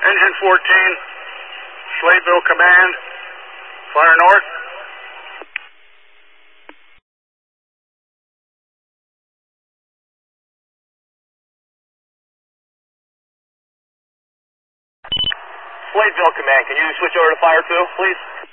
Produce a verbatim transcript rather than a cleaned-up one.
Engine fourteen, Sladeville Command, fire north. Sladeville Command, can you switch over to fire two, please?